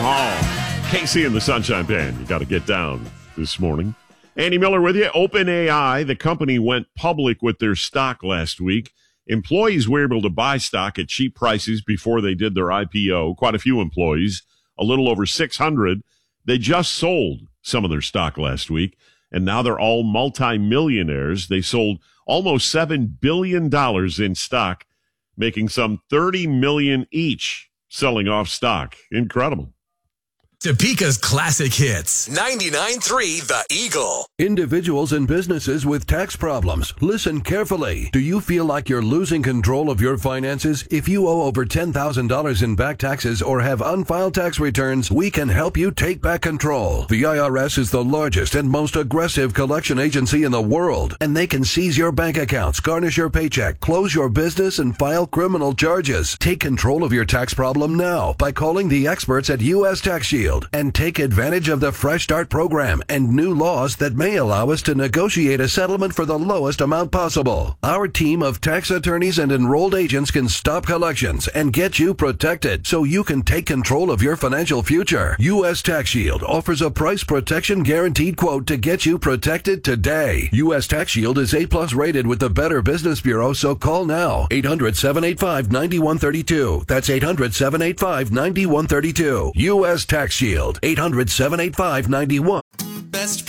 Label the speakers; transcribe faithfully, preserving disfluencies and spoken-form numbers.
Speaker 1: Oh, Casey and the Sunshine Band. You got to get down this morning. Andy Miller with you. OpenAI, the company, went public with their stock last week. Employees were able to buy stock at cheap prices before they did their I P O. Quite a few employees, a little over six hundred. They just sold some of their stock last week, and now they're all multimillionaires. They sold almost seven billion dollars in stock, making some thirty million dollars each selling off stock. Incredible.
Speaker 2: Topeka's classic hits. ninety-nine point three The Eagle.
Speaker 3: Individuals and businesses with tax problems, listen carefully. Do you feel like you're losing control of your finances? If you owe over ten thousand dollars in back taxes or have unfiled tax returns, we can help you take back control. The I R S is the largest and most aggressive collection agency in the world, and they can seize your bank accounts, garnish your paycheck, close your business, and file criminal charges. Take control of your tax problem now by calling the experts at U S Tax Shield. And take advantage of the Fresh Start program and new laws that may allow us to negotiate a settlement for the lowest amount possible. Our team of tax attorneys and enrolled agents can stop collections and get you protected so you can take control of your financial future. U S Tax Shield offers a price protection guaranteed quote to get you protected today. U S Tax Shield is A plus rated with the Better Business Bureau, so call now. eight hundred, seven eight five, nine one three two. That's eight hundred, seven eight five, nine one three two. U S Tax Shield. eight hundred, seven eight five, nine one.
Speaker 2: Best